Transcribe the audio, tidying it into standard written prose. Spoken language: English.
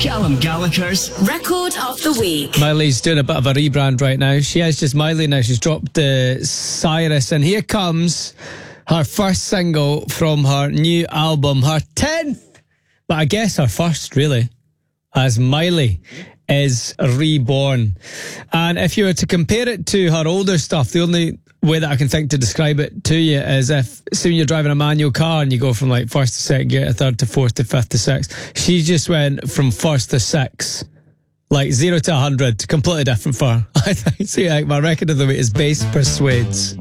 Callum Gallagher's Record of the Week. Miley's doing a bit of a rebrand right now. She is just Miley now. She's dropped the Cyrus, and here comes her first single from her new album, her 10th, but I guess her first, really, as Miley is Reborn. And if you were to compare it to her older stuff, the only way that I can think to describe it to you is if, say, you're driving a manual car and you go from like first to second gear to third to fourth to fifth to sixth. She just went from first to sixth, like 0 to 100, completely different for her. I think, see, like, my record of the week is Bass Persuades.